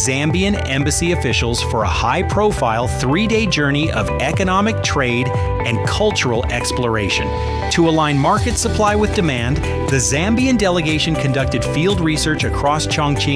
Zambian embassy officials for a high-profile 3-day journey of economic, trade, and cultural exploration. To align market supply with demand, the Zambian delegation conducted field research across Chongqing